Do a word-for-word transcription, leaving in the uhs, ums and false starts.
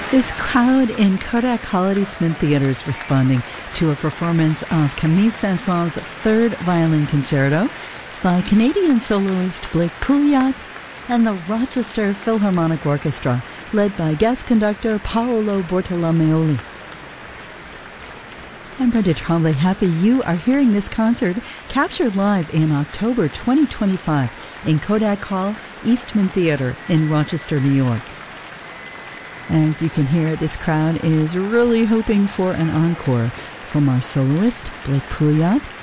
This crowd in Kodak Holiday Smith Theatre is responding to a performance of Camille Saint-Saëns' Third Violin Concerto by Canadian soloist Blake Pouliot and the Rochester Philharmonic Orchestra, led by guest conductor Paolo Bortolomeoli. I'm Brenda Tremblay, happy you are hearing this concert captured live in October twenty twenty-five in Kodak Hall, Eastman Theatre in Rochester, New York. As you can hear, this crowd is really hoping for an encore from our soloist, Blake Pouliot,